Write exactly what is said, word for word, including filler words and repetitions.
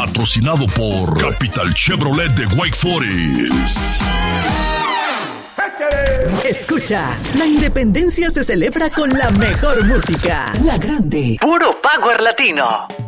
Patrocinado por Capital Chevrolet de Wake Forest. Escucha, la independencia se celebra con la mejor música. La Grande. Puro Power Latino.